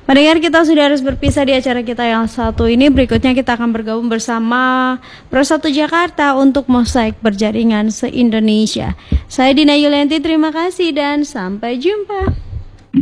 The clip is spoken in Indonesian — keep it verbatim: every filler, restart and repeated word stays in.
Pendengar, kita sudah harus berpisah di acara kita yang satu ini. Berikutnya kita akan bergabung bersama Pro satu Jakarta untuk Mosaik Berjaringan se-Indonesia. Saya Dina Yulianti, terima kasih dan sampai jumpa.